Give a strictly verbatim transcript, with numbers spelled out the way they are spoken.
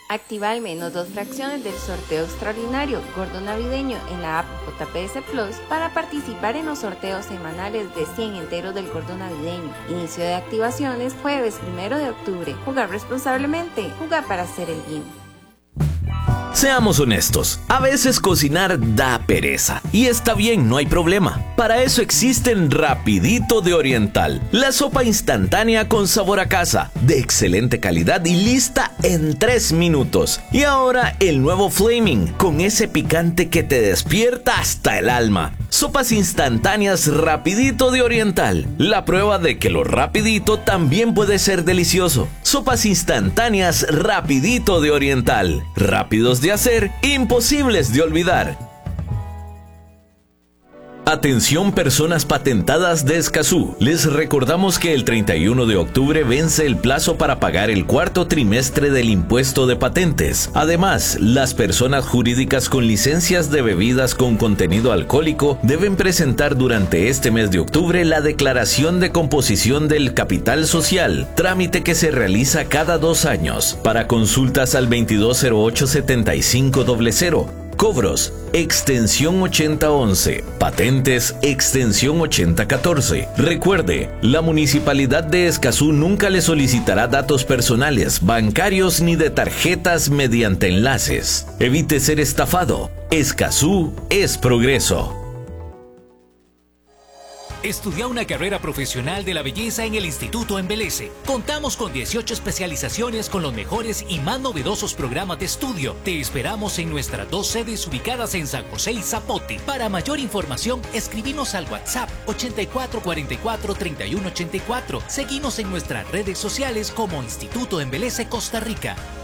Activa al menos dos fracciones del sorteo extraordinario Gordo Navideño en la app J P S Plus para participar en los sorteos semanales de cien enteros del Gordo Navideño. Inicio de activaciones jueves primero de octubre. Jugar responsablemente. Jugar para hacer el bien. Seamos honestos, a veces cocinar da pereza. Y está bien, no hay problema. Para eso existen Rapidito de Oriental, la sopa instantánea con sabor a casa, de excelente calidad y lista en tres minutos. Y ahora el nuevo Flaming, con ese picante que te despierta hasta el alma. Sopas instantáneas Rapidito de Oriental, la prueba de que lo rapidito también puede ser delicioso. Sopas instantáneas Rapidito de Oriental, rápidos de hacer, imposibles de olvidar. Atención personas patentadas de Escazú. Les recordamos que el treinta y uno de octubre vence el plazo para pagar el cuarto trimestre del impuesto de patentes. Además, las personas jurídicas con licencias de bebidas con contenido alcohólico deben presentar durante este mes de octubre la declaración de composición del capital social, trámite que se realiza cada dos años. Para consultas al veintidós cero ocho setenta y cinco cero cero. Cobros, extensión ochenta once. Patentes, extensión ochenta catorce. Recuerde, la Municipalidad de Escazú nunca le solicitará datos personales, bancarios ni de tarjetas mediante enlaces. Evite ser estafado. Escazú es progreso. Estudia una carrera profesional de la belleza en el Instituto Embeleze. Contamos con dieciocho especializaciones con los mejores y más novedosos programas de estudio. Te esperamos en nuestras dos sedes ubicadas en San José y Zapote. Para mayor información, escribinos al WhatsApp ochenta y cuatro cuarenta y cuatro treinta y uno ochenta y cuatro. Seguinos en nuestras redes sociales como Instituto Embeleze Costa Rica.